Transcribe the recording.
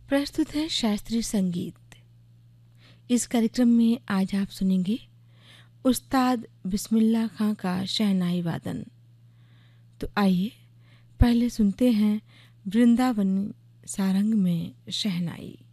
प्रस्तुत है शास्त्रीय संगीत। इस कार्यक्रम में आज आप सुनेंगे उस्ताद बिस्मिल्लाह खां का शहनाई वादन। तो आइए पहले सुनते हैं वृंदावन सारंग में शहनाई।